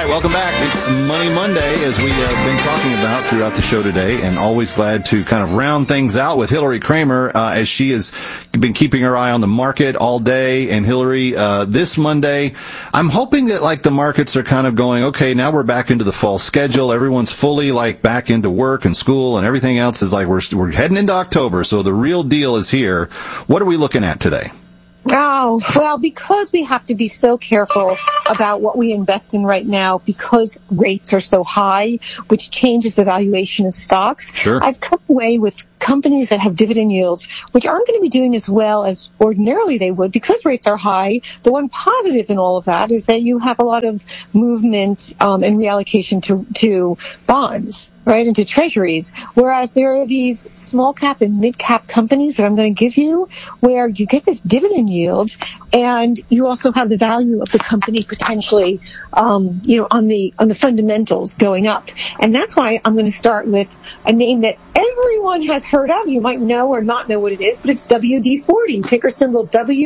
right, welcome back. It's Money Monday, as we have been talking about throughout the show today, and always glad to kind of round things out with Hillary Kramer, as she has been keeping her eye on the market all day. And Hillary, this Monday, I'm hoping that like the markets are kind of going, okay, now we're back into the fall schedule. Everyone's fully like back into work and school, and everything else is like we're heading into October. So the real deal is here. What are we looking at today? Oh, well, because we have to be so careful about what we invest in right now because rates are so high, which changes the valuation of stocks. Sure. I've come away with companies that have dividend yields, which aren't going to be doing as well as ordinarily they would because rates are high. The one positive in all of that is that you have a lot of movement and reallocation to bonds, right, into treasuries, whereas there are these small cap and mid cap companies that I'm going to give you where you get this dividend yield and you also have the value of the company potentially, on the fundamentals going up. And that's why I'm going to start with a name that everyone has heard of. You might know or not know what it is, but it's WD-40, ticker symbol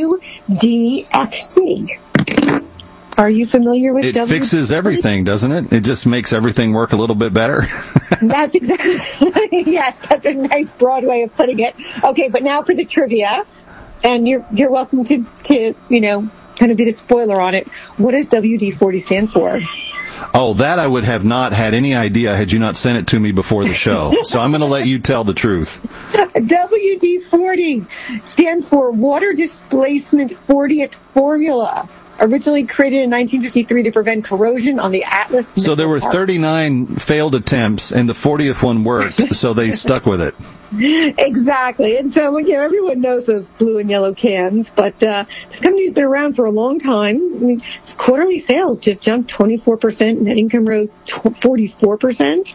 WDFC. Are you familiar with it? It fixes everything, doesn't it? It just makes everything work a little bit better. That's exactly, yes, that's a nice broad way of putting it. Okay, but now for the trivia, and you're welcome to kind of be the spoiler on it. What does WD-40 stand for? Oh, that I would have not had any idea had you not sent it to me before the show. So I'm going to let you tell the truth. WD-40 stands for Water Displacement 40th Formula. Originally created in 1953 to prevent corrosion on the Atlas. So there were 39 failed attempts, and the 40th one worked, so they stuck with it. Exactly. And so, everyone knows those blue and yellow cans, but this company's been around for a long time. I mean, its quarterly sales just jumped 24%, net income rose 44%.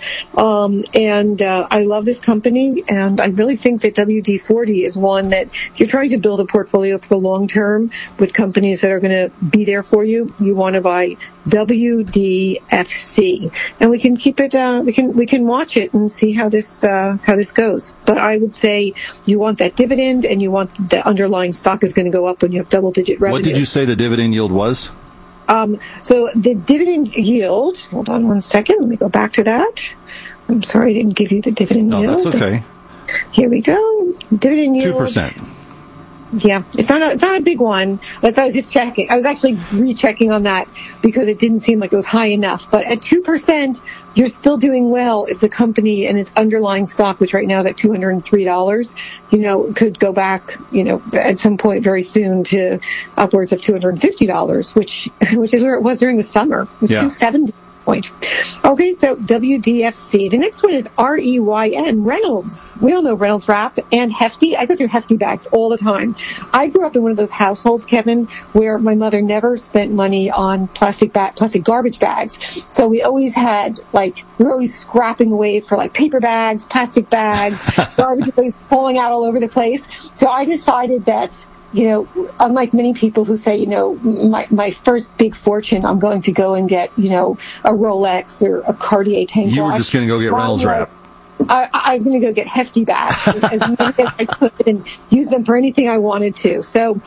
I love this company, and I really think that WD-40 is one that if you're trying to build a portfolio for the long term with companies that are going to be there for you, you want to buy WDFC, and we can keep it. We can watch it and see how this goes. But I would say you want that dividend, and you want the underlying stock is going to go up when you have double-digit revenue. What did you say the dividend yield was? So the dividend yield. Hold on one second. Let me go back to that. I'm sorry I didn't give you the dividend yield. No, that's okay. Here we go. Dividend yield. 2%. Yeah, it's not a big one. That's why I was just checking. I was actually rechecking on that because it didn't seem like it was high enough. But at 2%, you're still doing well if the company and its underlying stock, which right now is at $203, could go back, at some point very soon to upwards of $250, which is where it was during the summer. It was $270. Okay, so WDFC. The next one is REYN, Reynolds. We all know Reynolds Wrap and Hefty. I go through Hefty bags all the time. I grew up in one of those households, Kevin, where my mother never spent money on plastic garbage bags. So we always had, we were always scrapping away for paper bags, plastic bags, garbage was falling out all over the place. So I decided that, unlike many people who say, my first big fortune, I'm going to go and get, a Rolex or a Cartier tank watch. You were just going to go get Reynolds Wrap. I was going to go get Hefty bags as many as I could and use them for anything I wanted to. So,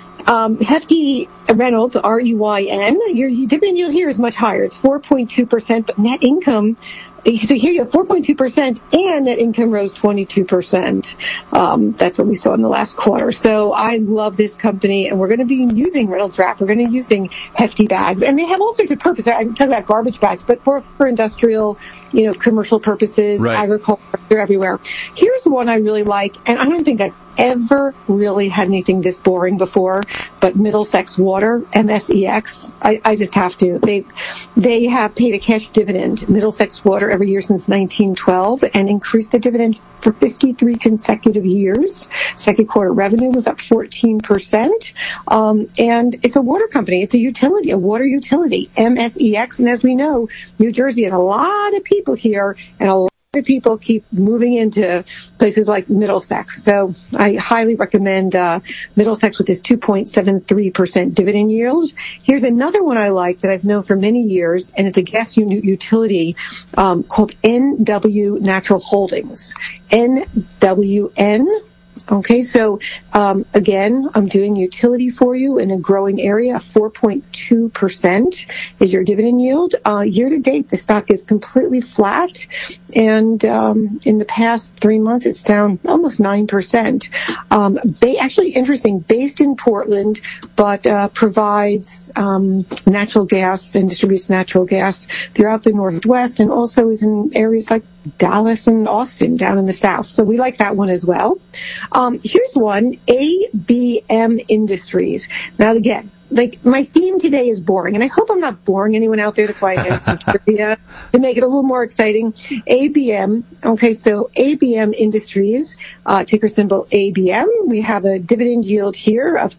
Hefty Reynolds, REYN, your dividend yield here is much higher. It's 4.2%, but net income, so here you have 4.2% and net income rose 22%. That's what we saw in the last quarter. So I love this company, and we're going to be using Reynolds Wrap. We're going to be using Hefty bags, and they have all sorts of purposes. I'm talking about garbage bags, but for industrial, commercial purposes, right. Agriculture, they're everywhere. Here's one I really like, and I don't think I've ever really had anything this boring before, but Middlesex Water, MSEX, I just have to. They have paid a cash dividend, Middlesex Water, every year since 1912 and increased the dividend for 53 consecutive years. Second quarter revenue was up 14%. And it's a water company. It's a water utility, MSEX. And as we know, New Jersey has a lot of people here, and a lot of people keep moving into places like Middlesex. So I highly recommend Middlesex with this 2.73% dividend yield. Here's another one I like that I've known for many years, and it's a gas utility called NW Natural Holdings. NWN Okay, so again, I'm doing utility for you in a growing area. 4.2% is your dividend yield. Year to date, the stock is completely flat, and in the past 3 months, it's down almost 9%. They actually interesting, based in Portland, but provides natural gas and distributes natural gas throughout the Northwest, and also is in areas like Dallas and Austin down in the South. So we like that one as well. Here's one, ABM Industries. Now again, like my theme today is boring, and I hope I'm not boring anyone out there. That's why I added some trivia to make it a little more exciting. ABM. Okay, so ABM Industries, ticker symbol ABM. We have a dividend yield here of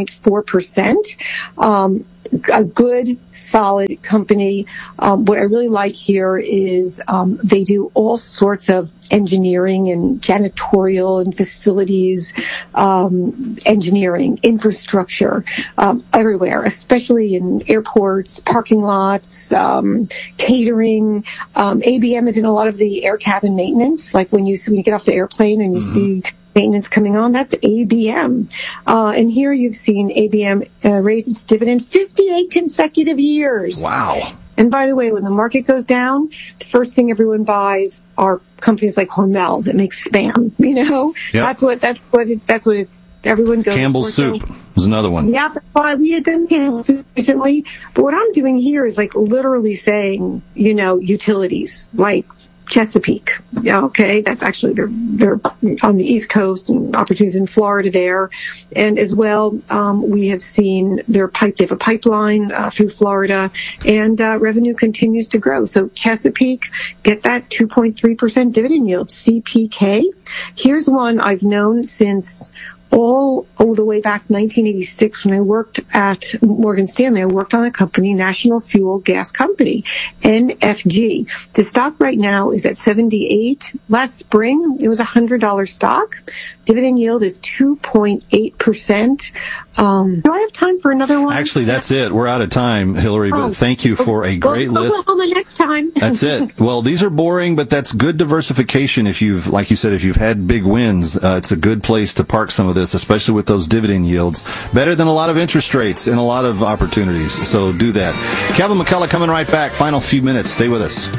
2.4%. A good, solid company. What I really like here is they do all sorts of engineering and janitorial and facilities engineering, infrastructure everywhere, especially in airports, parking lots, catering. ABM is in a lot of the air cabin maintenance, like when you get off the airplane and you see maintenance coming on, that's ABM. And here you've seen ABM raise its dividend 58 consecutive years. Wow. And by the way, when the market goes down, the first thing everyone buys are companies like Hormel that make Spam, you know? Yep. That's what everyone goes Campbell's for. Soup is another one. Yeah, that's why we had done Campbell's Soup recently. But what I'm doing here is like literally saying, you know, utilities, like Chesapeake. Yeah, okay, that's actually they're on the East Coast and opportunities in Florida there, and as well we have seen they have a pipeline through Florida, and revenue continues to grow. So Chesapeake, get that 2.3% dividend yield. CPK, here's one I've known since all the way back 1986 when I worked at Morgan Stanley. I worked on a company, National Fuel Gas Company, NFG. The stock right now is at 78. Last spring, it was a $100 stock. Dividend yield is 2.8%. Do I have time for another one? Actually, that's it. We're out of time, Hillary, but thank you for a great list. Oklahoma next time. That's it. Well, these are boring, but that's good diversification. If like you said, if you've had big wins, it's a good place to park some of this, especially with those dividend yields. Better than a lot of interest rates and a lot of opportunities. So do that. Kevin McCullough coming right back. Final few minutes. Stay with us.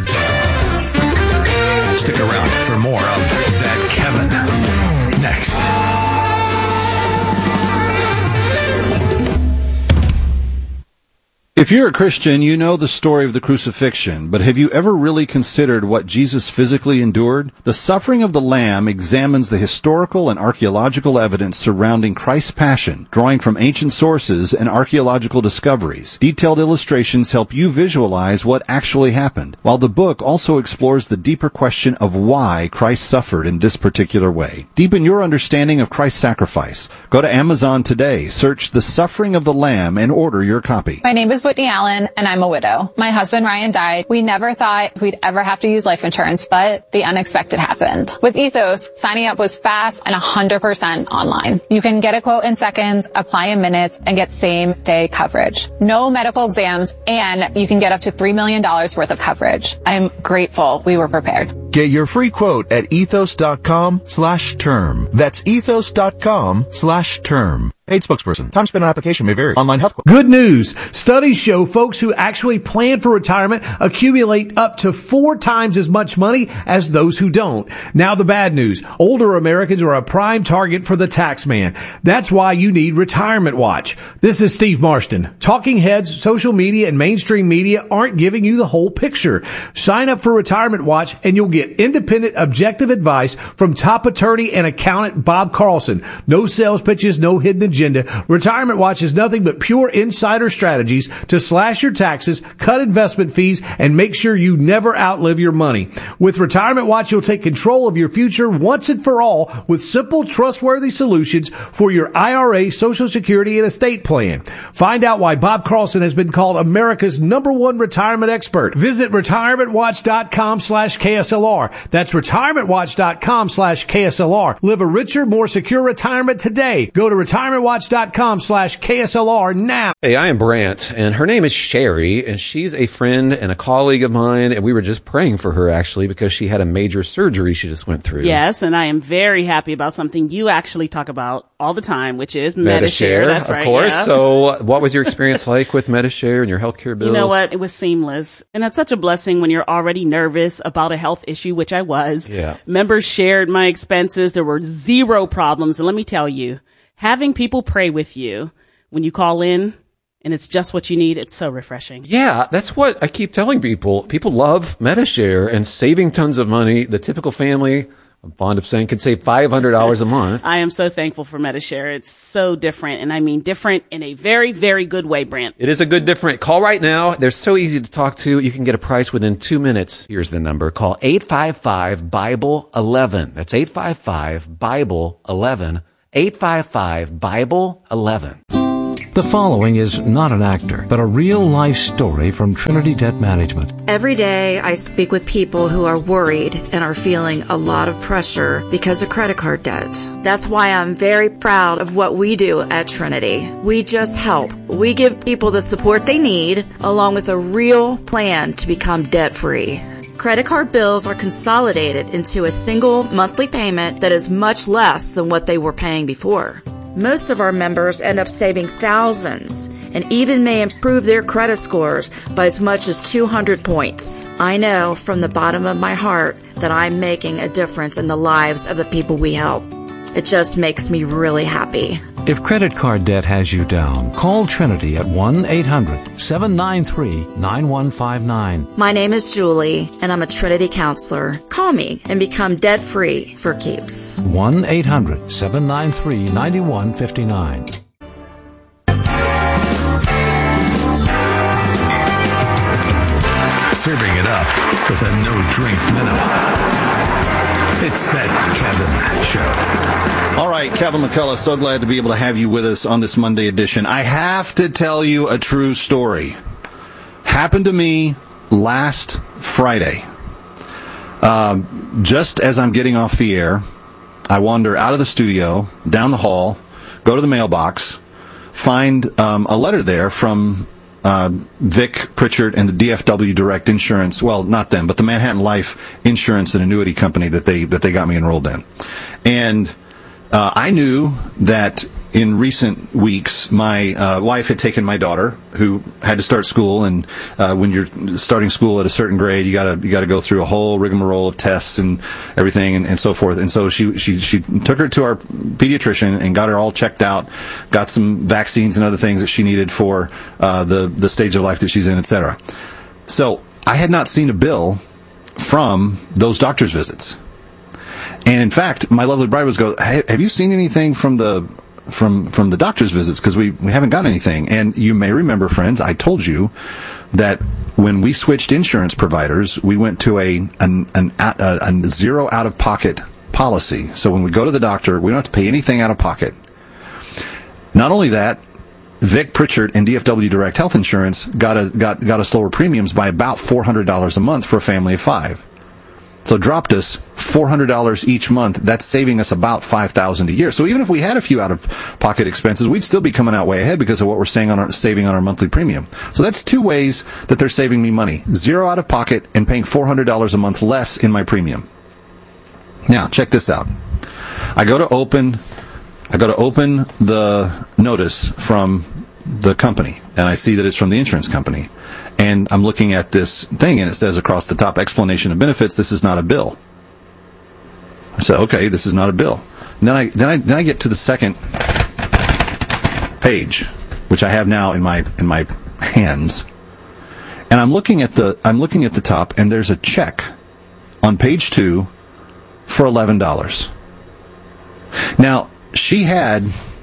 Stick around for more of That Kevin. Next. If you're a Christian, you know the story of the crucifixion, but have you ever really considered what Jesus physically endured? The Suffering of the Lamb examines the historical and archaeological evidence surrounding Christ's passion, drawing from ancient sources and archaeological discoveries. Detailed illustrations help you visualize what actually happened, while the book also explores the deeper question of why Christ suffered in this particular way. Deepen your understanding of Christ's sacrifice. Go to Amazon today, search The Suffering of the Lamb, and order your copy. My name is Whitney Allen, and I'm a widow. My husband Ryan died. We never thought we'd ever have to use life insurance, but the unexpected happened. With Ethos, signing up was fast and 100% online. You can get a quote in seconds, apply in minutes, and get same-day coverage. No medical exams, and you can get up to $3 million worth of coverage. I'm grateful we were prepared. Get your free quote at ethos.com/term. That's ethos.com/term. Paid spokesperson. Time spent on application may vary. Online health. Good news. Studies show folks who actually plan for retirement accumulate up to 4 times as much money as those who don't. Now the bad news. Older Americans are a prime target for the tax man. That's why you need Retirement Watch. This is Steve Marston. Talking heads, social media, and mainstream media aren't giving you the whole picture. Sign up for Retirement Watch and you'll get independent, objective advice from top attorney and accountant Bob Carlson. No sales pitches, no hidden agenda. Retirement Watch is nothing but pure insider strategies to slash your taxes, cut investment fees, and make sure you never outlive your money. With Retirement Watch, you'll take control of your future once and for all with simple, trustworthy solutions for your IRA, Social Security, and estate plan. Find out why Bob Carlson has been called America's #1 retirement expert. Visit retirementwatch.com/KSLR. That's retirementwatch.com/KSLR. Live a richer, more secure retirement today. Go to retirementwatch.com/KSLR firewatch.com/KSLR now. Hey, I am Brant, and her name is Sherry, and she's a friend and a colleague of mine, and we were just praying for her, actually, because she had a major surgery she just went through. Yes, and I am very happy about something you actually talk about all the time, which is Medi-Share. That's right, of course. Yeah. So what was your experience like with Medi-Share and your healthcare bills? You know what? It was seamless. And that's such a blessing when you're already nervous about a health issue, which I was. Yeah. Members shared my expenses. There were zero problems. And let me tell you, having people pray with you when you call in and it's just what you need, it's so refreshing. Yeah, that's what I keep telling people. People love Medi-Share and saving tons of money. The typical family, I'm fond of saying, could save $500 a month. I am so thankful for Medi-Share. It's so different, and I mean different in a very, very good way, Brant. It is a good different. Call right now. They're so easy to talk to. You can get a price within 2 minutes. Here's the number. Call 855-BIBLE-11. That's 855-BIBLE-11. 855-BIBLE-11. The following is not an actor, but a real-life story from Trinity Debt Management. Every day I speak with people who are worried and are feeling a lot of pressure because of credit card debt. That's why I'm very proud of what we do at Trinity. We just help. We give people the support they need, along with a real plan to become debt-free. Credit card bills are consolidated into a single monthly payment that is much less than what they were paying before. Most of our members end up saving thousands and even may improve their credit scores by as much as 200 points. I know from the bottom of my heart that I'm making a difference in the lives of the people we help. It just makes me really happy. If credit card debt has you down, call Trinity at 1-800-793-9159. My name is Julie, and I'm a Trinity counselor. Call me and become debt-free for keeps. 1-800-793-9159. Serving it up with a no-drink minimum. It's that Kevin Show. All right, Kevin McCullough, so glad to be able to have you with us on this Monday edition. I have to tell you a true story. Happened to me last Friday. Just as I'm getting off the air, I wander out of the studio, down the hall, go to the mailbox, find a letter there from Vic Pritchard and the DFW Direct Insurance, well, not them, but the Manhattan Life Insurance and Annuity Company that they got me enrolled in. And I knew that in recent weeks, my wife had taken my daughter, who had to start school, and when you're starting school at a certain grade, you gotta go through a whole rigmarole of tests and everything and so forth. And so she took her to our pediatrician and got her all checked out, got some vaccines and other things that she needed for the stage of life that she's in, etc. So I had not seen a bill from those doctor's visits. And in fact, my lovely bride was go, hey, have you seen anything from the doctor's visits? Because we haven't gotten anything. And you may remember, friends, I told you that when we switched insurance providers, we went to a zero out-of-pocket policy. So when we go to the doctor, we don't have to pay anything out of pocket. Not only that, Vic Pritchard and DFW Direct Health Insurance got us lower premiums by about $400 a month for a family of 5. So dropped us $400 each month. That's saving us about $5,000 a year. So even if we had a few out-of-pocket expenses, we'd still be coming out way ahead because of what we're saving on our monthly premium. So that's 2 ways that they're saving me money: zero out of pocket and paying $400 a month less in my premium. Now, check this out. I go to open the notice from the company, and I see that it's from the insurance company. And I'm looking at this thing, and it says across the top, explanation of benefits, this is not a bill. I said, okay, this is not a bill. And then I get to the second page, which I have now in my hands. And I'm looking at the top, and there's a check on page 2 for $11. Now, she had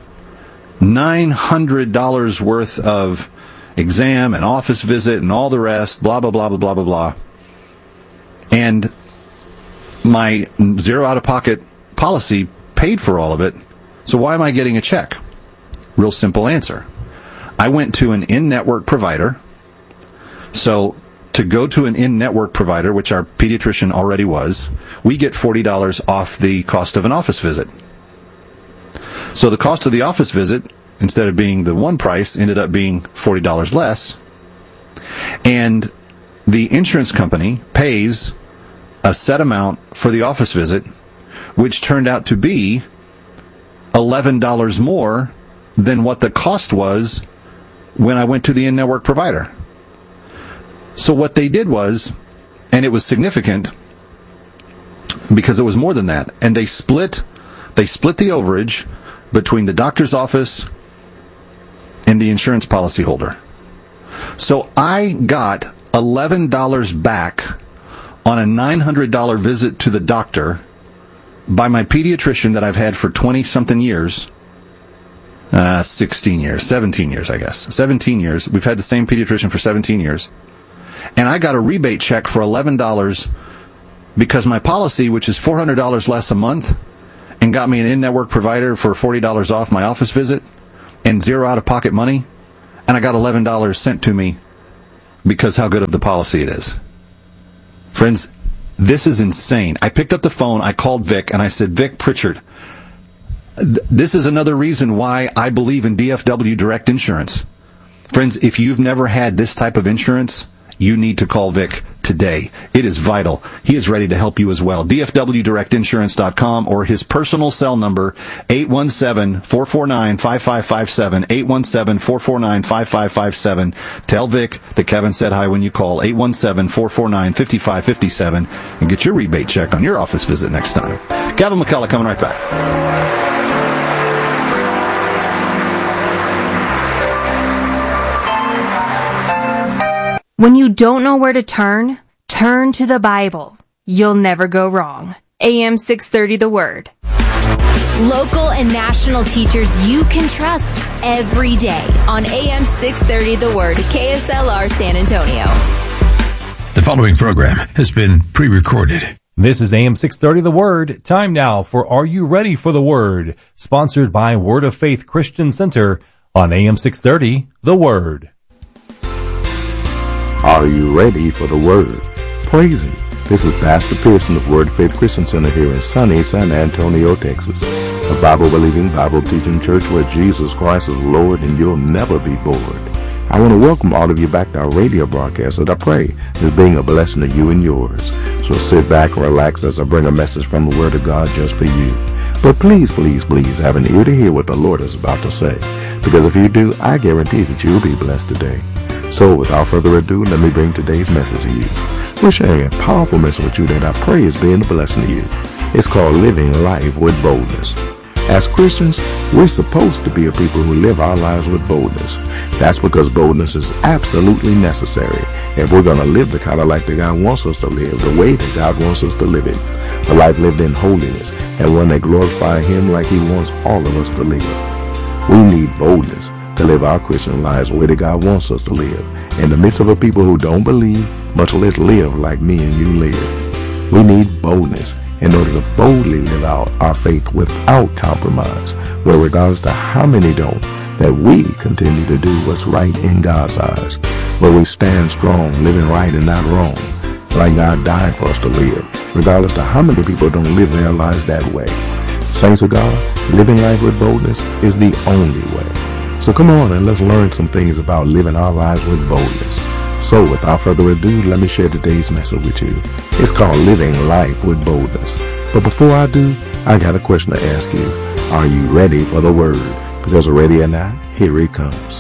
$900 worth of exam and office visit and all the rest, blah, blah, blah, blah, blah, blah, blah. And my zero out-of-pocket policy paid for all of it. So why am I getting a check? Real simple answer. I went to an in-network provider. So to go to an in-network provider, which our pediatrician already was, we get $40 off the cost of an office visit. So the cost of the office visit instead of being the one price, ended up being $40 less. And the insurance company pays a set amount for the office visit, which turned out to be $11 more than what the cost was when I went to the in-network provider. So what they did was, and it was significant because it was more than that, and they split the overage between the doctor's office and the insurance policyholder. So I got $11 back on a $900 visit to the doctor by my pediatrician that I've had for 20-something years. 17 years, I guess. 17 years. We've had the same pediatrician for 17 years. And I got a rebate check for $11 because my policy, which is $400 less a month, and got me an in-network provider for $40 off my office visit and zero out-of-pocket money, and I got $11 sent to me because how good of the policy it is. Friends, this is insane. I picked up the phone, I called Vic, and I said, Vic Pritchard, this is another reason why I believe in DFW Direct Insurance. Friends, if you've never had this type of insurance, you need to call Vic today. It is vital. He is ready to help you as well. DFWDirectInsurance.com or his personal cell number, 817-449-5557, 817-449-5557. Tell Vic that Kevin said hi when you call, 817-449-5557, and get your rebate check on your office visit next time. Kevin McCullough coming right back. When you don't know where to turn to the Bible. You'll never go wrong. AM 630 The Word. Local and national teachers you can trust every day on AM 630 The Word, KSLR San Antonio. The following program has been pre-recorded. This is AM 630 The Word. Time now for Are You Ready for the Word? Sponsored by Word of Faith Christian Center on AM 630 The Word. Are you ready for the Word? Praise Him. This is Pastor Pearson of Word of Faith Christian Center here in sunny San Antonio, Texas. A Bible-believing, Bible-teaching church where Jesus Christ is Lord and you'll never be bored. I want to welcome all of you back to our radio broadcast that I pray is being a blessing to you and yours. So sit back and relax as I bring a message from the Word of God just for you. But please, please, please have an ear to hear what the Lord is about to say. Because if you do, I guarantee that you'll be blessed today. So without further ado, let me bring today's message to you. We're sharing a powerful message with you that I pray is being a blessing to you. It's called Living Life with Boldness. As Christians, we're supposed to be a people who live our lives with boldness. That's because boldness is absolutely necessary if we're going to live the kind of life that God wants us to live, the way that God wants us to live it. A life lived in holiness and one that glorifies Him like He wants all of us to live. We need boldness to live our Christian lives the way that God wants us to live, in the midst of a people who don't believe, much less live like me and you live. We need boldness in order to boldly live out our faith without compromise, where regardless to how many don't, that we continue to do what's right in God's eyes, where we stand strong, living right and not wrong, like God died for us to live, regardless to how many people don't live their lives that way. Saints of God, living life with boldness is the only way. So come on and let's learn some things about living our lives with boldness. So without further ado, let me share today's message with you. It's called Living Life with Boldness. But before I do, I got a question to ask you. Are you ready for the Word? Because ready or not, here it comes.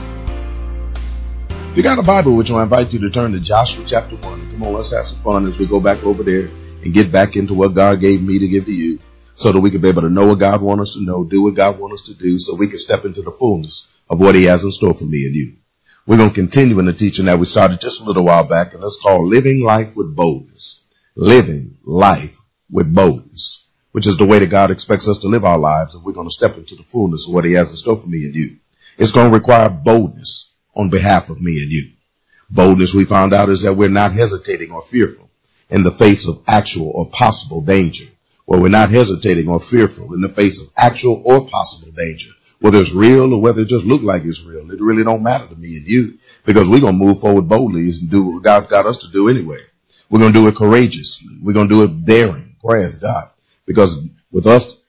If you got a Bible with you, I invite you to turn to Joshua chapter 1. Come on, let's have some fun as we go back over there and get back into what God gave me to give to you, so that we can be able to know what God wants us to know, do what God wants us to do, so we can step into the fullness of what He has in store for me and you. We're going to continue in the teaching that we started just a little while back, and it's called Living Life with Boldness. Living life with boldness, which is the way that God expects us to live our lives if we're going to step into the fullness of what He has in store for me and you. It's going to require boldness on behalf of me and you. Boldness, we found out, is that we're not hesitating or fearful in the face of actual or possible danger. Well, we're not hesitating or fearful in the face of actual or possible danger. Whether it's real or whether it just look like it's real, it really don't matter to me and you, because we're going to move forward boldly and do what God got us to do anyway. We're going to do it courageously. We're going to do it daring. Praise God. Because with us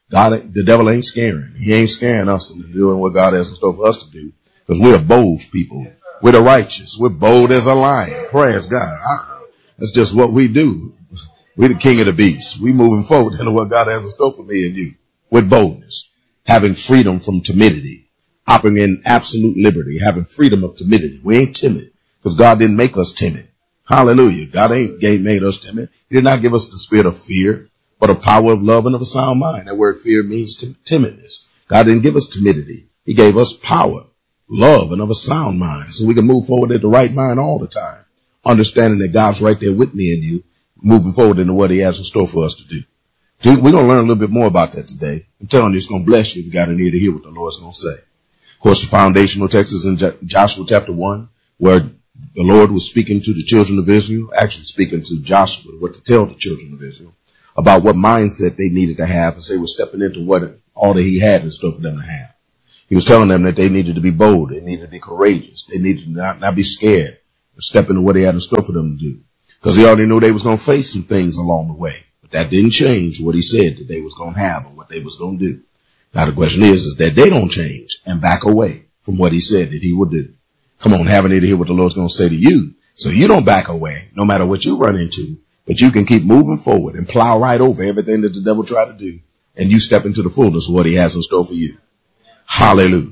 The devil ain't scaring. He ain't scaring us into doing what God has in store for us to do, because we're bold people. We're the righteous. We're bold as a lion. Praise God. That's just what we do. We're the king of the beast. We moving forward into what God has in store for me and you, with boldness, having freedom from timidity, operating in absolute liberty, having freedom of timidity. We ain't timid, because God didn't make us timid. Hallelujah. God ain't made us timid. He did not give us the spirit of fear, but a power of love and of a sound mind. That word fear means timidness. God didn't give us timidity. He gave us power, love, and of a sound mind, so we can move forward at the right mind all the time, understanding that God's right there with me and you, moving forward into what he has in store for us to do. We're going to learn a little bit more about that today. I'm telling you, it's going to bless you if you got an ear to hear what the Lord's going to say. Of course, the foundational text is in Joshua chapter 1, where the Lord was speaking to the children of Israel, actually speaking to Joshua, what to tell the children of Israel about what mindset they needed to have as they were stepping into what all that he had in store for them to have. He was telling them that they needed to be bold. They needed to be courageous. They needed to not be scared to step into what he had in store for them to do. Because he already knew they was going to face some things along the way. But that didn't change what he said that they was going to have or what they was going to do. Now the question is that they don't change and back away from what he said that he would do. Come on, have an ear to hear what the Lord's going to say to you. So you don't back away no matter what you run into, but you can keep moving forward and plow right over everything that the devil tried to do. And you step into the fullness of what he has in store for you. Hallelujah.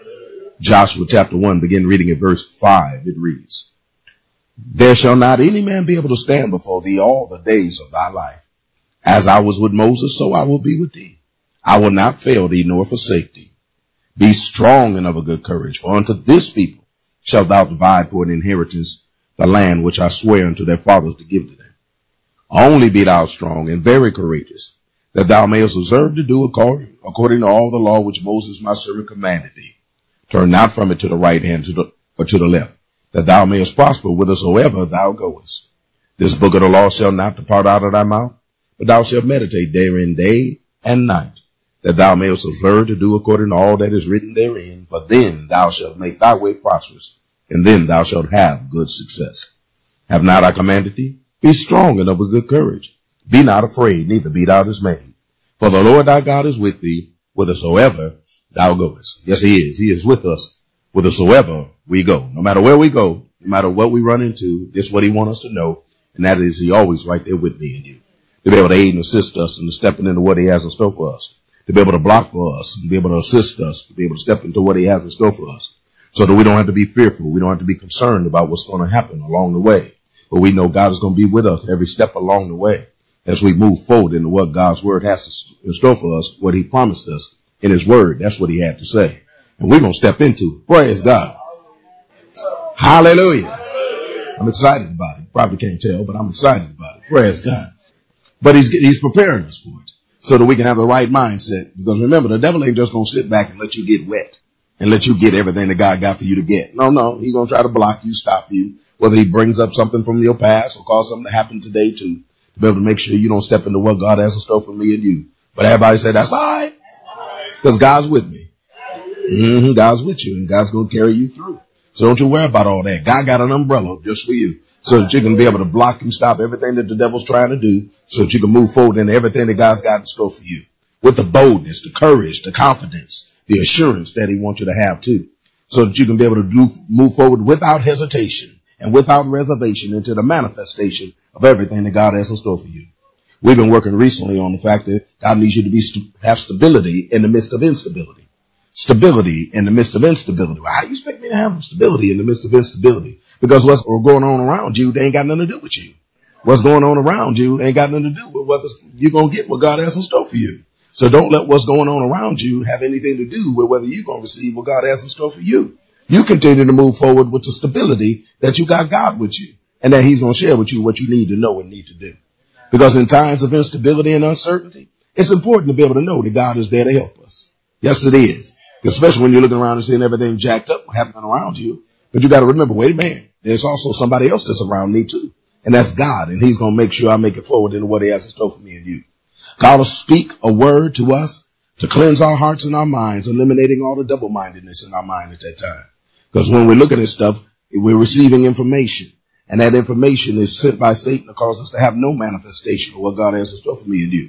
Joshua chapter 1, begin reading at verse 5. It reads, "There shall not any man be able to stand before thee all the days of thy life. As I was with Moses, so I will be with thee. I will not fail thee nor forsake thee. Be strong and of a good courage, for unto this people shalt thou divide for an inheritance the land which I swear unto their fathers to give to them. Only be thou strong and very courageous, that thou mayest observe to do according to all the law which Moses my servant commanded thee. Turn not from it to the right hand or to the left, that thou mayest prosper whithersoever thou goest. This book of the law shall not depart out of thy mouth, but thou shalt meditate therein day and night, that thou mayest observe to do according to all that is written therein. For then thou shalt make thy way prosperous, and then thou shalt have good success. Have not I commanded thee? Be strong and of a good courage. Be not afraid, neither be thou dismayed. For the Lord thy God is with thee, whithersoever thou goest." Yes, he is. He is with us, whithersoever we go. No matter where we go, no matter what we run into, this is what he wants us to know, and that is he always right there with me and you. To be able to aid and assist us in stepping into what he has in store for us. To be able to block for us, to be able to assist us, to be able to step into what he has in store for us. So that we don't have to be fearful. We don't have to be concerned about what's going to happen along the way. But we know God is going to be with us every step along the way as we move forward into what God's word has in store for us, what he promised us in his word. That's what he had to say. And we're going to step into it. Praise God. Hallelujah. I'm excited about it. You probably can't tell, but I'm excited about it. Praise God. But he's preparing us for it so that we can have the right mindset. Because remember, the devil ain't just going to sit back and let you get wet and let you get everything that God got for you to get. No. He's going to try to block you, stop you, whether he brings up something from your past or cause something to happen today to be able to make sure you don't step into what God has in store for me and you. But everybody said, that's all right, because God's with me. God's with you, and God's going to carry you through. So don't you worry about all that. God got an umbrella just for you so that you can be able to block and stop everything that the devil's trying to do so that you can move forward into everything that God's got in store for you with the boldness, the courage, the confidence, the assurance that he wants you to have too, so that you can be able to move forward without hesitation and without reservation into the manifestation of everything that God has in store for you. We've been working recently on the fact that God needs you to have stability in the midst of instability. Stability in the midst of instability. Well, how do you expect me to have stability in the midst of instability? Because what's going on around you, they ain't got nothing to do with you. What's going on around you ain't got nothing to do with whether you're going to get what God has in store for you. So don't let what's going on around you have anything to do with whether you're going to receive what God has in store for you. You continue to move forward with the stability that you got God with you, and that he's going to share with you what you need to know and need to do. Because in times of instability and uncertainty, it's important to be able to know that God is there to help us. Yes, it is. Especially when you're looking around and seeing everything jacked up happening around you. But you got to remember, wait a minute, there's also somebody else that's around me too. And that's God. And he's going to make sure I make it forward into what he has in store for me and you. God will speak a word to us to cleanse our hearts and our minds, eliminating all the double-mindedness in our mind at that time. Because when we're looking at stuff, we're receiving information. And that information is sent by Satan to cause us to have no manifestation of what God has in store for me and you.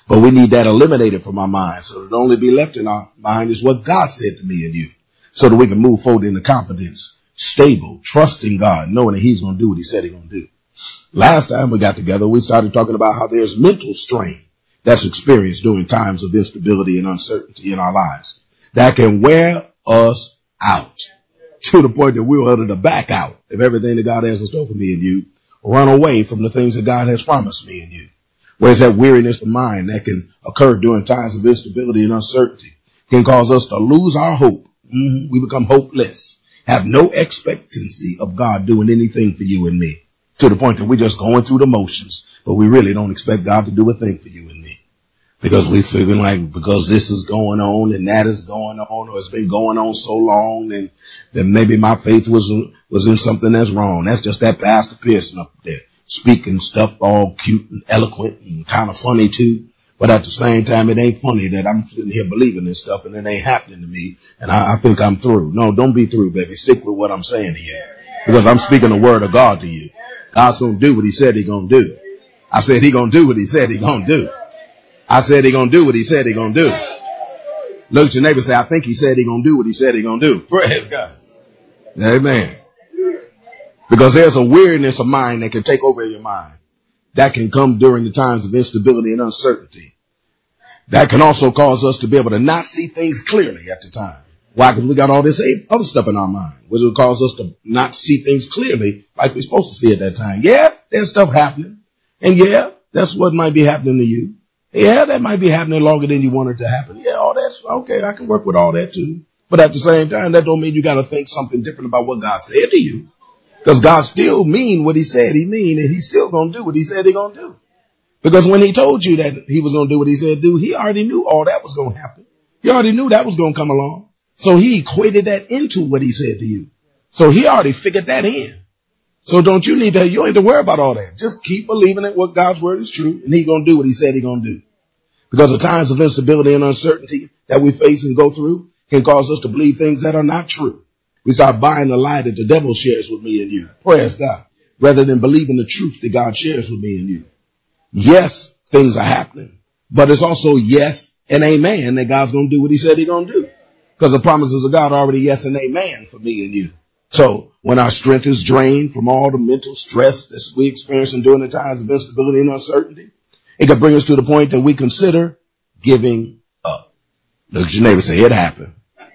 But we need that eliminated from our mind, so that only be left in our mind is what God said to me and you, so that we can move forward in the confidence, stable, trusting God, knowing that he's going to do what he said he's going to do. Last time we got together, we started talking about how there's mental strain that's experienced during times of instability and uncertainty in our lives that can wear us out to the point that we're ready to back out of everything that God has in store for me and you, run away from the things that God has promised me and you. Whereas that weariness of mind that can occur during times of instability and uncertainty can cause us to lose our hope. We become hopeless, have no expectancy of God doing anything for you and me, to the point that we're just going through the motions, but we really don't expect God to do a thing for you and me. Because we figuring like, because this is going on and that is going on, or it's been going on so long, then maybe my faith was in something that's wrong. That's just that Pastor Pearson up there speaking stuff all cute and eloquent and kind of funny too. But at the same time, it ain't funny that I'm sitting here believing this stuff and it ain't happening to me. And I think I'm through. No, don't be through, baby. Stick with what I'm saying to you, because I'm speaking the word of God to you. God's going to do what he said he's going to do. I said he going to do what he said he's going to do. I said he going to do what he said he going to do. Look at your neighbor and say, I think he said he going to do what he said he going to do. Praise God. Amen. Because there's a weariness of mind that can take over your mind. That can come during the times of instability and uncertainty. That can also cause us to be able to not see things clearly at the time. Why? Because we got all this other stuff in our mind, which will cause us to not see things clearly like we're supposed to see at that time. Yeah, there's stuff happening. And yeah, that's what might be happening to you. Yeah, that might be happening longer than you want it to happen. Yeah, all that's okay. I can work with all that too. But at the same time, that don't mean you got to think something different about what God said to you. Because God still mean what he said he mean, and he's still going to do what he said he's going to do. Because when he told you that he was going to do what he said do, he already knew all that was going to happen. He already knew that was going to come along. So he equated that into what he said to you. So he already figured that in. So you ain't to worry about all that. Just keep believing that what God's word is true, and he's going to do what he said he's going to do. Because the times of instability and uncertainty that we face and go through can cause us to believe things that are not true. We start buying the lie that the devil shares with me and you. Praise God. Rather than believing the truth that God shares with me and you. Yes, things are happening. But it's also yes and amen that God's going to do what he said he's going to do. Because the promises of God are already yes and amen for me and you. So when our strength is drained from all the mental stress that we experience during the times of instability and uncertainty, it can bring us to the point that we consider giving up. Look at your neighbor and say, it happened.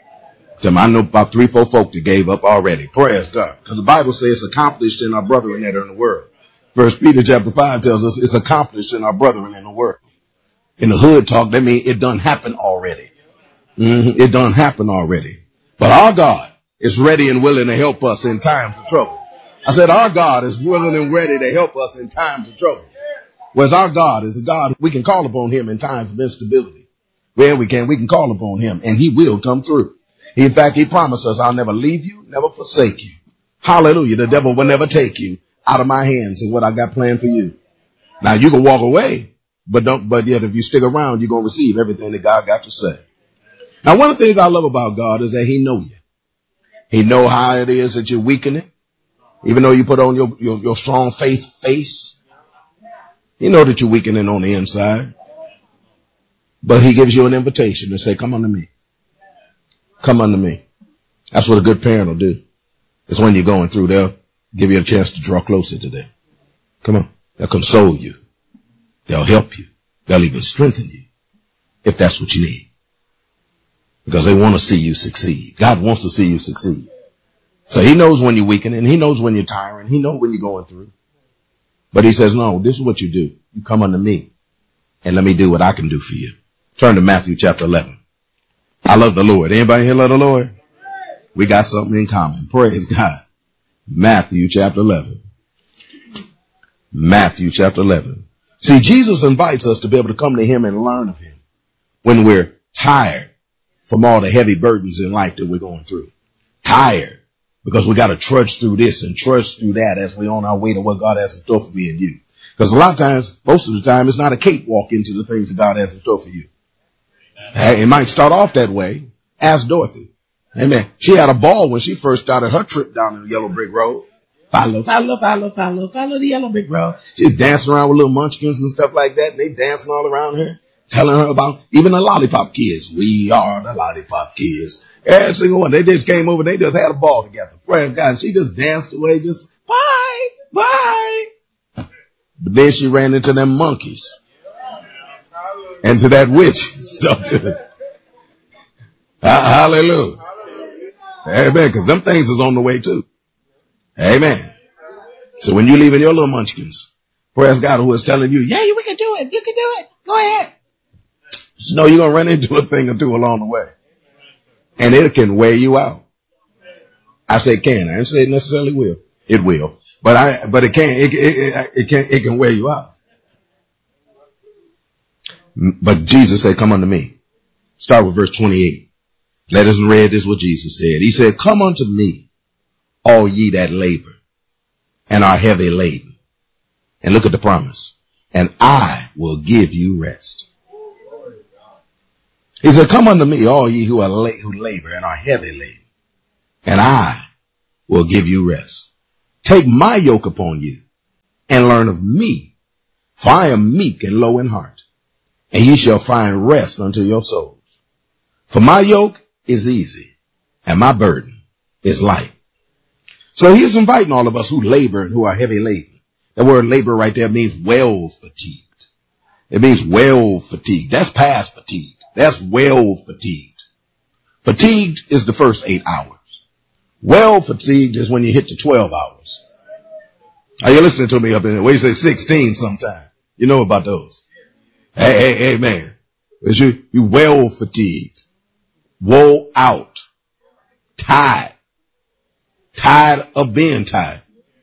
I know about 3-4 folk that gave up already. Praise God. Because the Bible says it's accomplished in our brethren that are in the world. 1 Peter chapter 5 tells us it's accomplished in our brethren in the world. In the hood talk, that means it done happened already. It done happened already. But our God is ready and willing to help us in times of trouble. I said our God is willing and ready to help us in times of trouble. Whereas our God is a God, we can call upon him in times of instability. Well, we can call upon him and he will come through. In fact, he promised us, I'll never leave you, never forsake you. Hallelujah. The devil will never take you out of my hands and what I got planned for you. Now you can walk away, but yet if you stick around, you're going to receive everything that God got to say. Now, one of the things I love about God is that he know you. He know how it is that you're weakening. Even though you put on your strong faith face, he know that you're weakening on the inside. But he gives you an invitation to say, come unto me. Come unto me. That's what a good parent will do. It's when you're going through, they'll give you a chance to draw closer to them. Come on. They'll console you. They'll help you. They'll even strengthen you if that's what you need. Because they want to see you succeed. God wants to see you succeed. So he knows when you're weakening. He knows when you're tiring. He knows when you're going through. But he says, no, this is what you do. You come unto me and let me do what I can do for you. Turn to Matthew chapter 11. I love the Lord. Anybody here love the Lord? We got something in common. Praise God. Matthew chapter 11. Matthew chapter 11. See, Jesus invites us to be able to come to him and learn of him when we're tired from all the heavy burdens in life that we're going through. Tired because we got to trudge through this and trudge through that as we're on our way to what God has in store for me and you. Because a lot of times, most of the time, it's not a cakewalk into the things that God has in store for you. It might start off that way. Ask Dorothy. Amen. She had a ball when she first started her trip down the yellow brick road. Follow the yellow brick road. She's dancing around with little munchkins and stuff like that. And they dancing all around her. telling her about even the lollipop kids. We are the lollipop kids. Every single one. They just came over. They just had a ball together. Praise God. She just danced away. Just bye, bye. But then she ran into them monkeys and to that witch stuff to it. Hallelujah. Amen. Because them things is on the way too. Amen. So when you leaving your little munchkins, praise God, who is telling you, yeah, we can do it. You can do it. Go ahead. Just know you're going to run into a thing or two along the way. And it can wear you out. I say can. I didn't say it necessarily will. It will. But it can wear you out. But Jesus said, come unto me. Start with verse 28. Let us read this what Jesus said. He said, come unto me, all ye that labor and are heavy laden. And look at the promise. And I will give you rest. He said, come unto me, all ye who labor and are heavy laden, and I will give you rest. Take my yoke upon you and learn of me, for I am meek and low in heart, and ye shall find rest unto your souls. For my yoke is easy and my burden is light. So he's inviting all of us who labor and who are heavy laden. The word labor right there means well fatigued. It means well fatigued. That's past fatigued. That's well fatigued. Fatigued is the first 8 hours. Well fatigued is when you hit the 12 hours. Are you listening to me up in there? Where you say 16 sometime. You know about those. Hey, man. You well fatigued. Wore out. Tired. Tired of being tired.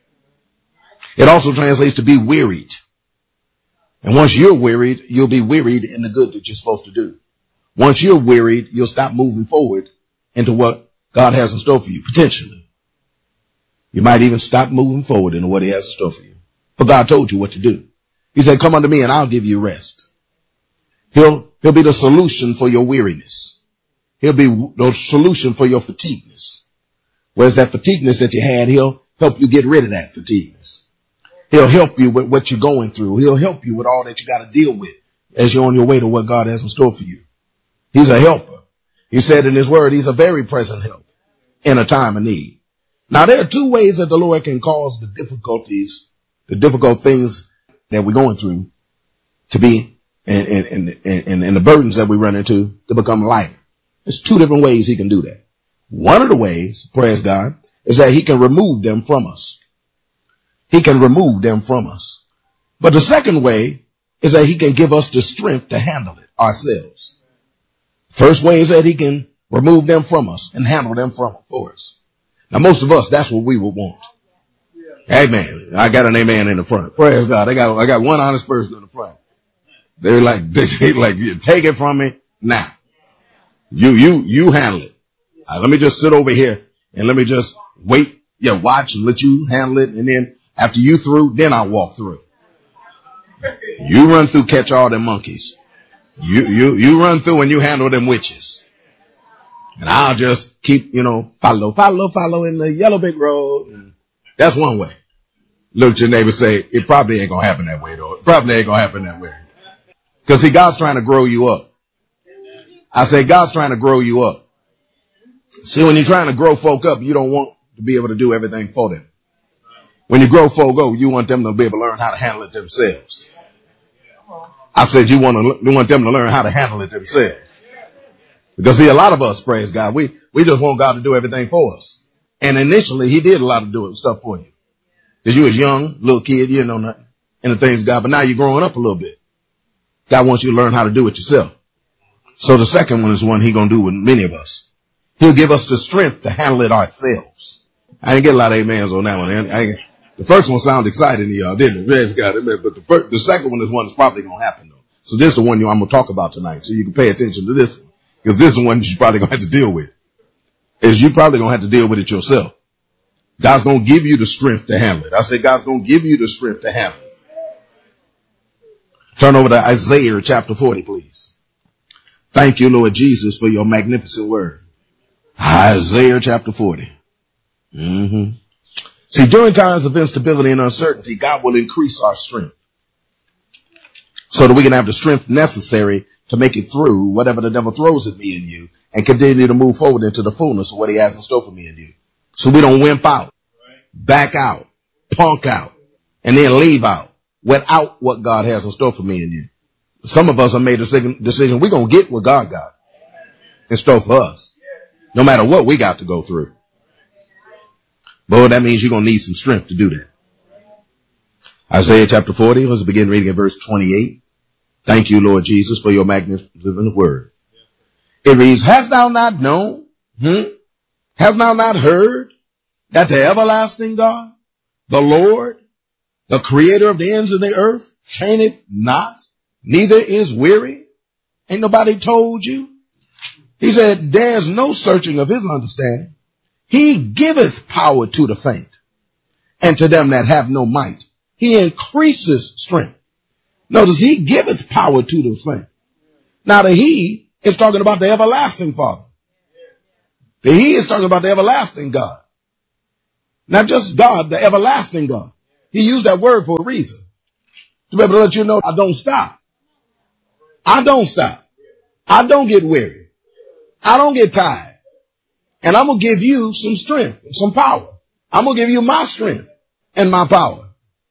It also translates to be wearied. And once you're wearied, you'll be wearied in the good that you're supposed to do. Once you're wearied, you'll stop moving forward into what God has in store for you, potentially. You might even stop moving forward into what he has in store for you. But God told you what to do. He said, come unto me and I'll give you rest. He'll be the solution for your weariness. He'll be the solution for your fatigueness. Whereas that fatigueness that you had, he'll help you get rid of that fatigueness. He'll help you with what you're going through. He'll help you with all that you got to deal with as you're on your way to what God has in store for you. He's a helper. He said in his word, he's a very present help in a time of need. Now, there are two ways that the Lord can cause the difficulties, the difficult things that we're going through to be, and the burdens that we run into to become lighter. There's two different ways he can do that. One of the ways, praise God, is that he can remove them from us. He can remove them from us. But the second way is that he can give us the strength to handle it ourselves. First way is that he can remove them from us and handle them for us. Now, most of us, that's what we would want. Amen. I got an amen in the front. Praise God. I got one honest person in the front. They're like, take it from me now. You handle it. Let me just sit over here and let me just wait. Yeah, watch and let you handle it. And then after you through, then I'll walk through. You run through, catch all them monkeys. You run through and you handle them witches. And I'll just keep, follow in the yellow brick road. And that's one way. Look at your neighbor, say, it probably ain't going to happen that way, though. It probably ain't going to happen that way. Because see, God's trying to grow you up. I say God's trying to grow you up. See, when you're trying to grow folk up, you don't want to be able to do everything for them. When you grow folk up, you want them to be able to learn how to handle it themselves. I said you want them to learn how to handle it themselves. Because see, a lot of us, praise God, we just want God to do everything for us. And initially, he did a lot of doing stuff for you. Because you was young, little kid, you didn't know nothing in the things of God. But now you're growing up a little bit. God wants you to learn how to do it yourself. So the second one is one he's going to do with many of us. He'll give us the strength to handle it ourselves. I didn't get a lot of amens on that one. The first one sounded exciting to y'all, didn't it? Praise God. But the second one is one that's probably going to happen, though. So this is the one I'm going to talk about tonight. So you can pay attention to this one. Because this is the one you're probably going to have to deal with. You're probably going to have to deal with it yourself. God's going to give you the strength to handle it. I say God's going to give you the strength to handle it. Turn over to Isaiah chapter 40, please. Thank you, Lord Jesus, for your magnificent word. Isaiah chapter 40. See, during times of instability and uncertainty, God will increase our strength so that we can have the strength necessary to make it through whatever the devil throws at me and you and continue to move forward into the fullness of what he has in store for me and you. So we don't wimp out, back out, punk out, and then leave out without what God has in store for me and you. Some of us have made a decision. We're going to get what God got in store for us, no matter what we got to go through. But that means you're going to need some strength to do that. Isaiah chapter 40, let's begin reading at verse 28. Thank you, Lord Jesus, for your magnificent word. It reads, hast thou not known? Hast thou not heard that the everlasting God, the Lord, the creator of the ends of the earth, fainteth not, neither is weary? Ain't nobody told you? He said, there's no searching of his understanding. He giveth power to the faint, and to them that have no might. He increases strength. Notice he giveth power to the faint. Now the he is talking about the everlasting Father. The he is talking about the everlasting God. Not just God, the everlasting God. He used that word for a reason. To be able to let you know I don't stop. I don't stop. I don't get weary. I don't get tired. And I'm going to give you some strength, some power. I'm going to give you my strength and my power.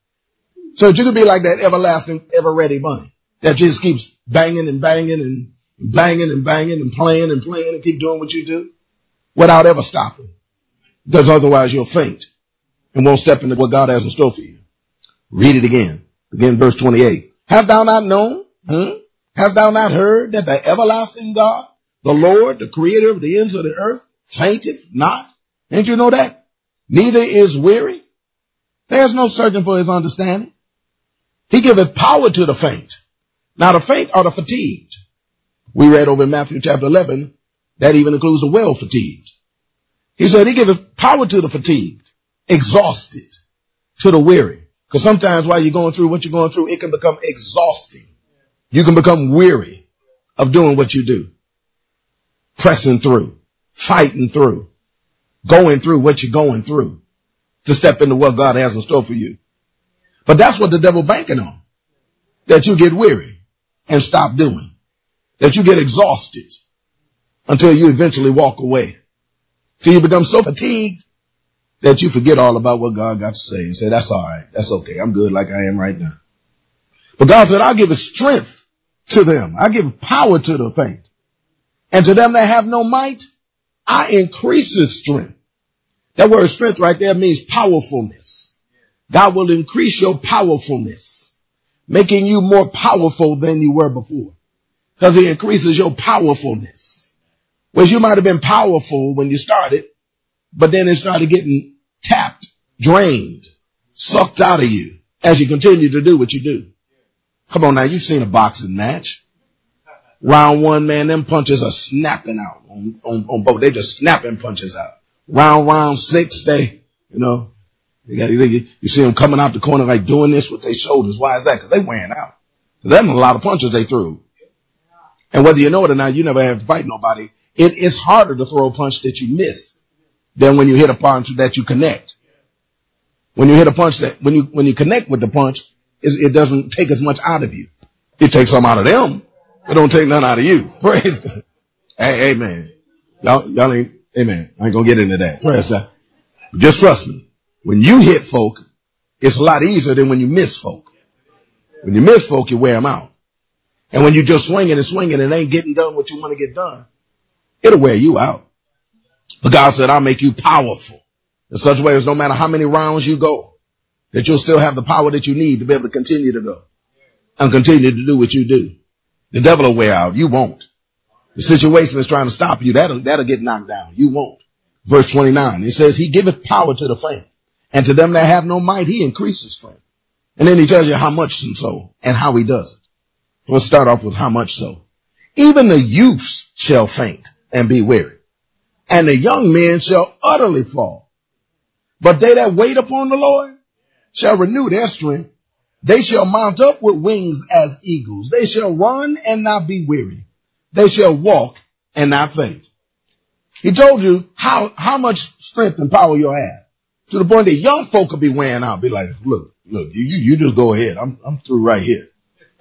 So that you can be like that everlasting, ever ready bunny that just keeps banging and banging and banging and banging and playing and keep doing what you do without ever stopping. Because otherwise you'll faint and won't step into what God has in store for you. Read it again. Again, verse 28. Hast thou not known? Hast thou not heard that the everlasting God, the Lord, the creator of the ends of the earth, fainteth not? Didn't you know that? Neither is weary. There's no searching for his understanding. He giveth power to the faint. Now the faint are the fatigued. We read over in Matthew chapter 11, that even includes the well fatigued. He said he giveth power to the fatigued, exhausted, to the weary. Because sometimes while you're going through what you're going through, it can become exhausting. You can become weary of doing what you do. Pressing through, fighting through, going through what you're going through to step into what God has in store for you. But that's what the devil banking on. That you get weary and stop doing. That you get exhausted until you eventually walk away. Till you become so fatigued that you forget all about what God got to say and say, that's all right. That's okay. I'm good like I am right now. But God said, I'll give strength to them. I give power to the faint. And to them that have no might, I increase his strength. That word strength right there means powerfulness. God will increase your powerfulness, making you more powerful than you were before. Because he increases your powerfulness. Whereas you might have been powerful when you started, but then it started getting tapped, drained, sucked out of you as you continue to do what you do. Come on now, you've seen a boxing match. Round one, man, them punches are snapping out on both. They just snapping punches out. Round 6, you see them coming out the corner like doing this with their shoulders. Why is that? Because they wearing out. There's a lot of punches they threw. And whether you know it or not, you never have to fight nobody. It is harder to throw a punch that you miss than when you hit a punch that you connect. When you hit a punch when you connect with the punch, it doesn't take as much out of you. It takes some out of them. It don't take none out of you. Praise God. Hey, amen. Y'all ain't, amen. I ain't gonna get into that. Praise God. But just trust me. When you hit folk, it's a lot easier than when you miss folk. When you miss folk, you wear them out. And when you just swinging and ain't getting done what you want to get done, it'll wear you out. But God said, I'll make you powerful in such a way as no matter how many rounds you go, that you'll still have the power that you need to be able to continue to go and continue to do what you do. The devil will wear out. You won't. The situation is trying to stop you. That'll get knocked down. You won't. Verse 29, it says, he giveth power to the faint, and to them that have no might, he increases strength. And then he tells you how much and so, and how he does it. Let's start off with how much so. Even the youths shall faint and be weary, and the young men shall utterly fall. But they that wait upon the Lord shall renew their strength. They shall mount up with wings as eagles. They shall run and not be weary. They shall walk and not faint. He told you how much strength and power you'll have, to the point that young folk will be wearing out. Be like, look, you just go ahead. I'm through right here.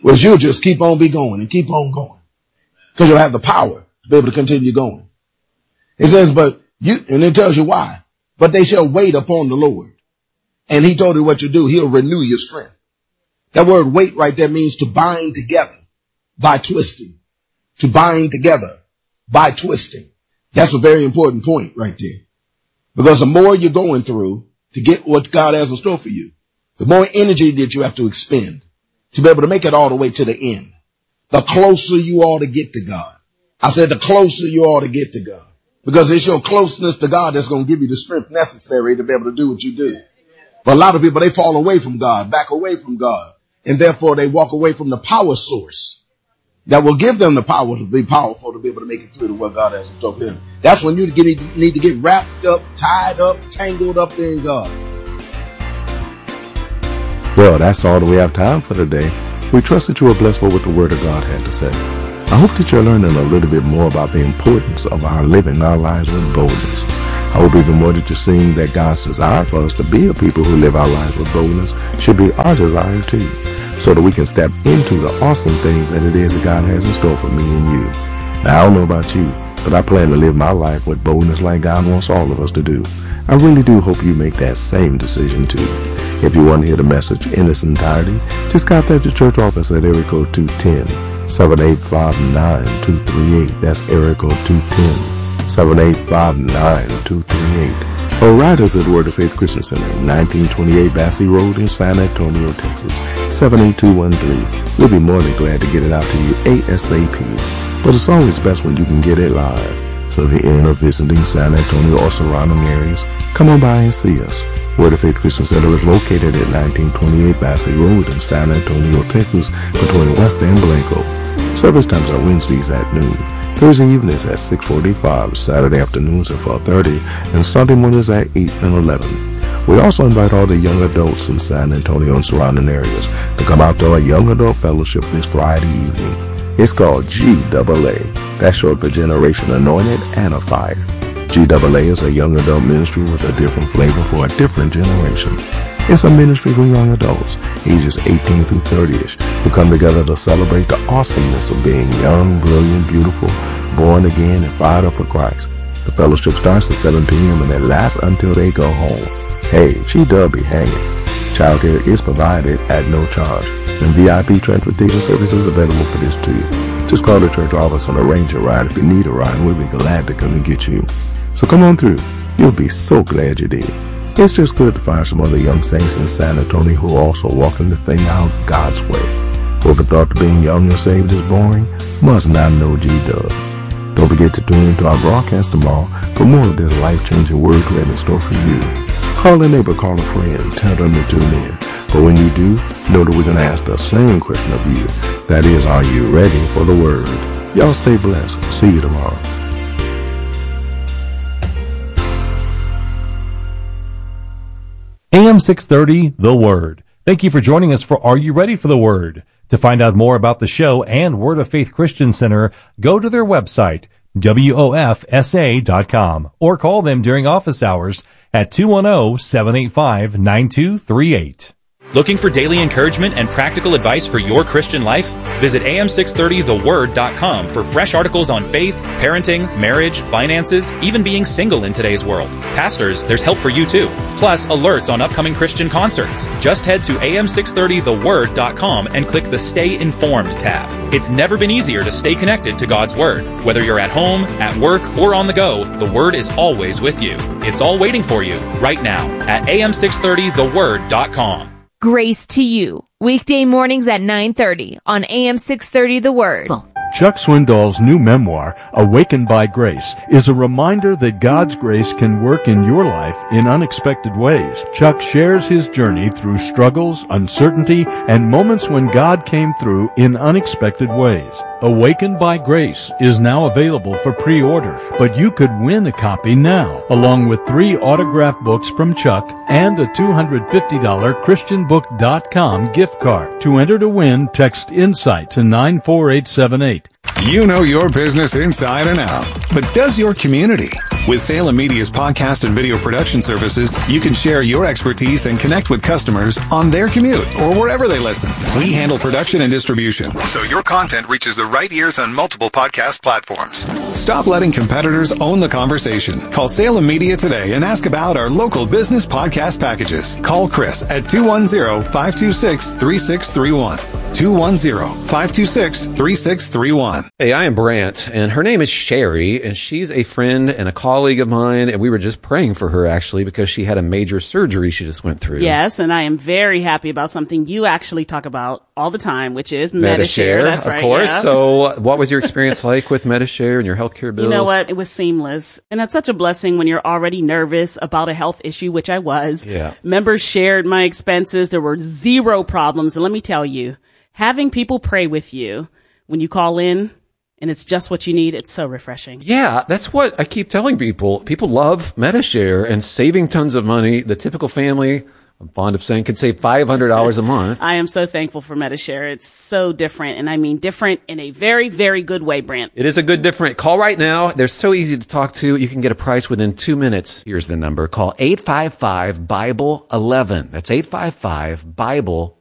was you'll just keep on be going and keep on going. Because you'll have the power to be able to continue going. It says, and it tells you why. But they shall wait upon the Lord. And he told you what you do. He'll renew your strength. That word wait right there means to bind together by twisting. To bind together by twisting. That's a very important point right there. Because the more you're going through to get what God has in store for you, the more energy that you have to expend to be able to make it all the way to the end. The closer you ought to get to God. I said the closer you ought to get to God. Because it's your closeness to God that's going to give you the strength necessary to be able to do what you do. But a lot of people, they fall away from God, back away from God. And therefore they walk away from the power source that will give them the power to be powerful, to be able to make it through to what God has in store for them. That's when you need to get wrapped up, tied up, tangled up in God. Well, that's all that we have time for today. We trust that you are blessed by what the Word of God had to say. I hope that you're learning a little bit more about the importance of our living our lives with boldness. I hope even more that you're seeing that God's desire for us to be a people who live our lives with boldness should be our desire too, so that we can step into the awesome things that it is that God has in store for me and you. Now, I don't know about you, but I plan to live my life with boldness like God wants all of us to do. I really do hope you make that same decision too. If you want to hear the message in its entirety, just contact the church office at area code 210-785-9238. That's area code 210-785-9238. Or write us at Word of Faith Christian Center, 1928 Bassey Road in San Antonio, Texas, 78213. We'll be more than glad to get it out to you ASAP. But it's always best when you can get it live. So if you're in or visiting San Antonio or surrounding areas, come on by and see us. Word of Faith Christian Center is located at 1928 Bassey Road in San Antonio, Texas, between West and Blanco. Service times are Wednesdays at noon, Thursday evenings at 6:45, Saturday afternoons at 4:30, and Sunday mornings at 8 and 11. We also invite all the young adults in San Antonio and surrounding areas to come out to our Young Adult Fellowship this Friday evening. It's called GAA. That's short for Generation Anointed and a Fire. GAA is a young adult ministry with a different flavor for a different generation. It's a ministry for young adults, ages 18 through 30ish, who come together to celebrate the awesomeness of being young, brilliant, beautiful, born again, and fired up for Christ. The fellowship starts at 7 p.m. and it lasts until they go home. Hey, GAA be hanging. Childcare is provided at no charge, and VIP transportation services available for this too. Just call the church office and arrange a ride if you need a ride, and we'll be glad to come and get you. So come on through. You'll be so glad you did. It's just good to find some other young saints in San Antonio who are also walking the thing out God's way. Whoever thought that being young and saved is boring must not know GAA. Don't forget to tune into our broadcast tomorrow for more of this life-changing word we have in store for you. Call a neighbor, call a friend, tell them to tune in. But when you do, know that we're going to ask the same question of you. That is, are you ready for the word? Y'all stay blessed. See you tomorrow. AM 630, The Word. Thank you for joining us for Are You Ready for the Word? To find out more about the show and Word of Faith Christian Center, go to their website, WOFSA.com, or call them during office hours at 210-785-9238. Looking for daily encouragement and practical advice for your Christian life? Visit am630theword.com for fresh articles on faith, parenting, marriage, finances, even being single in today's world. Pastors, there's help for you too. Plus, alerts on upcoming Christian concerts. Just head to am630theword.com and click the Stay Informed tab. It's never been easier to stay connected to God's Word. Whether you're at home, at work, or on the go, the Word is always with you. It's all waiting for you right now at am630theword.com. Grace to you. Weekday mornings at 9:30 on AM 630 The Word. Chuck Swindoll's new memoir, Awakened by Grace, is a reminder that God's grace can work in your life in unexpected ways. Chuck shares his journey through struggles, uncertainty, and moments when God came through in unexpected ways. Awakened by Grace is now available for pre-order, but you could win a copy now, along with 3 autographed books from Chuck and a $250 ChristianBook.com gift card. To enter to win, text INSIGHT to 94878. You know your business inside and out, but does your community? With Salem Media's podcast and video production services, you can share your expertise and connect with customers on their commute or wherever they listen. We handle production and distribution, so your content reaches the right ears on multiple podcast platforms. Stop letting competitors own the conversation. Call Salem Media today and ask about our local business podcast packages. Call Chris at 210-526-3631. 210-526-3631. Hey, I am Brant, and her name is Sherry, and she's a friend and a colleague of mine, and we were just praying for her, actually, because she had a major surgery she just went through. Yes, and I am very happy about something you actually talk about all the time, which is Medi-Share. That's right. Of course. Yeah. So what was your experience like with Medi-Share and your healthcare bills? You know what? It was seamless. And that's such a blessing when you're already nervous about a health issue, which I was. Yeah. Members shared my expenses. There were zero problems. And let me tell you, having people pray with you when you call in and it's just what you need, it's so refreshing. Yeah, that's what I keep telling people. People love Medi-Share and saving tons of money. The typical family, I'm fond of saying, can save $500 a month. I am so thankful for Medi-Share. It's so different, and I mean different in a very, very good way, Brant. It is a good different. Call right now. They're so easy to talk to. You can get a price within 2 minutes. Here's the number. Call 855-BIBLE-11. That's 855-BIBLE-11.